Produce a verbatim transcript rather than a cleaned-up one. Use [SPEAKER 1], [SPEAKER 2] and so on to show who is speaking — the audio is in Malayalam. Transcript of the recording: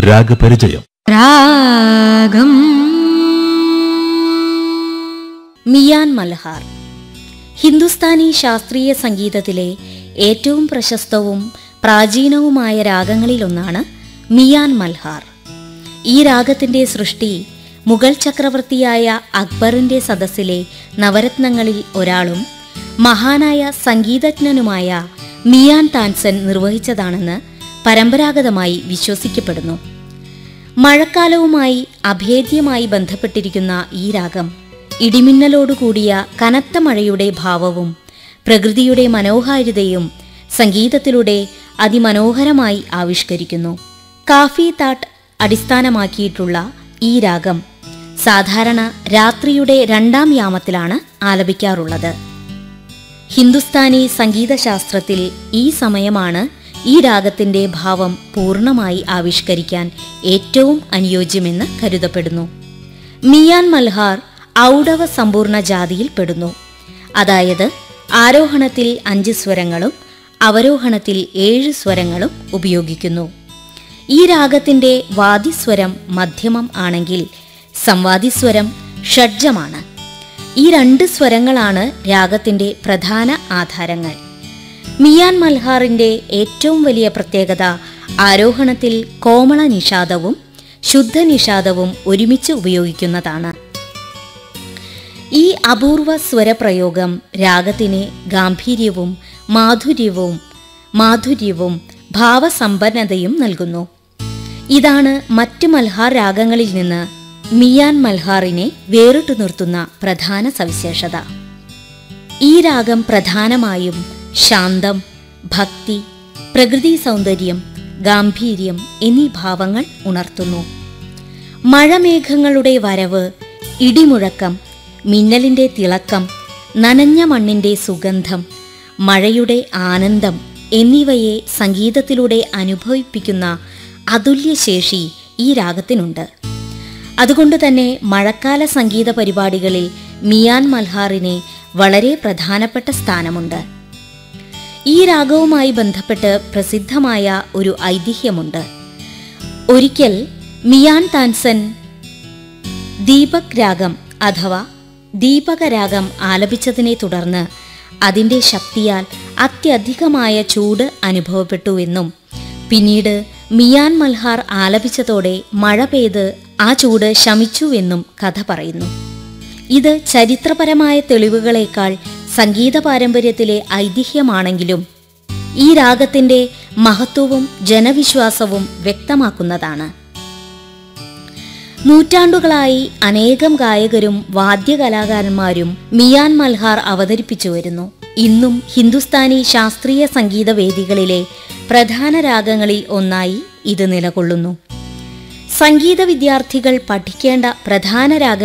[SPEAKER 1] രാഗപരിചയം.
[SPEAKER 2] രാഗം.
[SPEAKER 3] മിയാൻ മൽഹാർ ഹിന്ദുസ്ഥാനി ശാസ്ത്രീയ സംഗീതത്തിലെ ഏറ്റവും പ്രശസ്തവും പ്രാചീനവുമായ രാഗങ്ങളിലൊന്നാണ് മിയാൻ മൽഹാർ. ഈ രാഗത്തിന്റെ സൃഷ്ടി മുഗൾ ചക്രവർത്തിയായ അക്ബറിന്റെ സദസ്സിലെ നവരത്നങ്ങളിൽ ഒരാളും മഹാനായ സംഗീതജ്ഞനുമായ മിയാൻ താൻസൻ നിർവഹിച്ചതാണെന്ന് പരമ്പരാഗതമായി വിശ്വസിക്കപ്പെടുന്നു. മഴക്കാലവുമായി അഭേദ്യമായി ബന്ധപ്പെട്ടിരിക്കുന്ന ഈ രാഗം ഇടിമിന്നലോടുകൂടിയ കനത്ത മഴയുടെ ഭാവവും പ്രകൃതിയുടെ മനോഹാരിതയും സംഗീതത്തിലൂടെ അതിമനോഹരമായി ആവിഷ്കരിക്കുന്നു. കാഫി താട്ട് അടിസ്ഥാനമാക്കിയിട്ടുള്ള ഈ രാഗം സാധാരണ രാത്രിയുടെ രണ്ടാം യാമത്തിലാണ് ആലപിക്കാറുള്ളത്. ഹിന്ദുസ്ഥാനി സംഗീതശാസ്ത്രത്തിൽ ഈ സമയമാണ് ഈ രാഗത്തിന്റെ ഭാവം പൂർണ്ണമായി ആവിഷ്കരിക്കാൻ ഏറ്റവും അനുയോജ്യമെന്ന് കരുതപ്പെടുന്നു. മിയാൻ മൽഹാർ ഔഡവ സമ്പൂർണ്ണ ജാതിയിൽ പെടുന്നു. അതായത് ആരോഹണത്തിൽ അഞ്ച് സ്വരങ്ങളും അവരോഹണത്തിൽ ഏഴ് സ്വരങ്ങളും ഉപയോഗിക്കുന്നു. ഈ രാഗത്തിന്റെ വാദിസ്വരം മധ്യമം ആണെങ്കിൽ സംവാദിസ്വരം ഷഡ്ജമാണ്. ഈ രണ്ട് സ്വരങ്ങളാണ് രാഗത്തിന്റെ പ്രധാന ആധാരങ്ങൾ. മിയാൻ മൽഹാറിന്റെ ഏറ്റവും വലിയ പ്രത്യേകത ആരോഹണത്തിൽ കോമള നിഷാദവും ശുദ്ധ നിഷാദവും ഒരുമിച്ച് ഉപയോഗിക്കുന്നതാണ്. ഈ അപൂർവ സ്വരപ്രയോഗം രാഗത്തിന് ഗാംഭീര്യവും മാധുര്യവും മാധുര്യവും ഭാവസമ്പന്നതയും നൽകുന്നു. ഇതാണ് മറ്റ് മൽഹാർ രാഗങ്ങളിൽ നിന്ന് മിയാൻ മൽഹാറിനെ വേറിട്ടു നിർത്തുന്ന പ്രധാന സവിശേഷത. ഈ രാഗം പ്രധാനമായും ശാന്തം, ഭക്തി, പ്രകൃതി സൗന്ദര്യം, ഗാംഭീര്യം എന്നീ ഭാവങ്ങൾ ഉണർത്തുന്നു. മഴമേഘങ്ങളുടെ വരവ്, ഇടിമുഴക്കം, മിന്നലിന്റെ തിളക്കം, നനഞ്ഞ മണ്ണിന്റെ സുഗന്ധം, മഴയുടെ ആനന്ദം എന്നിവയെ സംഗീതത്തിലൂടെ അനുഭവിപ്പിക്കുന്ന അതുല്യശേഷി ഈ രാഗത്തിനുണ്ട്. അതുകൊണ്ടുതന്നെ മഴക്കാല സംഗീത പരിപാടികളിൽ മിയാൻ മൽഹാറിന് വളരെ പ്രധാനപ്പെട്ട സ്ഥാനമുണ്ട്. ഈ രാഗവുമായി ബന്ധപ്പെട്ട് പ്രസിദ്ധമായ ഒരു ഐതിഹ്യമുണ്ട്. ഒരിക്കൽ മിയാൻ താൻസൻ ദീപക് രാഗം അഥവാ ദീപകരാഗം ആലപിച്ചതിനെ തുടർന്ന് അതിൻ്റെ ശക്തിയാൽ അത്യധികമായ ചൂട് അനുഭവപ്പെട്ടുവെന്നും പിന്നീട് മിയാൻ മൽഹാർ ആലപിച്ചതോടെ മഴ പെയ്ത് ആ ചൂട് ശമിച്ചുവെന്നും കഥ പറയുന്നു. ഇത് ചരിത്രപരമായ തെളിവുകളേക്കാൾ സംഗീത പാരമ്പര്യത്തിലെ ഐതിഹ്യമാണെങ്കിലും ഈ രാഗത്തിന്റെ മഹത്വവും ജനവിശ്വാസവും വ്യക്തമാക്കുന്നതാണ്. നൂറ്റാണ്ടുകളായി അനേകം ഗായകരും വാദ്യകലാകാരന്മാരും മിയാൻ മൽഹാർ അവതരിപ്പിച്ചു വരുന്നു. ഇന്നും ഹിന്ദുസ്ഥാനി ശാസ്ത്രീയ സംഗീത വേദികളിലെ പ്രധാന രാഗങ്ങളിൽ ഒന്നായി ഇത് നിലകൊള്ളുന്നു. സംഗീത വിദ്യാർത്ഥികൾ പഠിക്കേണ്ട പ്രധാന രാഗ